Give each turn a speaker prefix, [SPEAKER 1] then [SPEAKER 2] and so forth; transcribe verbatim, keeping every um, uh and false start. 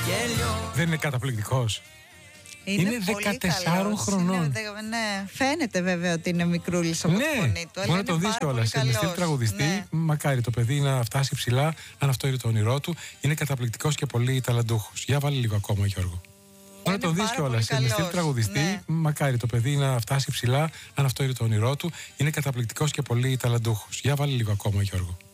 [SPEAKER 1] Δεν είναι καταπληκτικός?
[SPEAKER 2] Είναι,
[SPEAKER 1] είναι δεκατεσσάρων χρονών.
[SPEAKER 2] Είναι, ναι, φαίνεται βέβαια ότι είναι μικρούλης από
[SPEAKER 1] ναι,
[SPEAKER 2] τη φωνή του.
[SPEAKER 1] Μπορεί να το δεις κιόλας. Είναι στυλ τραγουδιστή. Ναι. Μακάρι το παιδί να φτάσει ψηλά, αν αυτό είναι το όνειρό του. Είναι καταπληκτικός και πολύ ταλαντούχος. Για βάλει λίγο ακόμα, Γιώργο. Μπορεί να το δεις κιόλας. Είναι στυλ τραγουδιστή. Ναι. Μακάρι το παιδί να φτάσει ψηλά, αν αυτό είναι το όνειρό του. Είναι καταπληκτικός και πολύ ταλαντούχος. Για βάλει λίγο ακόμα, Γιώργο.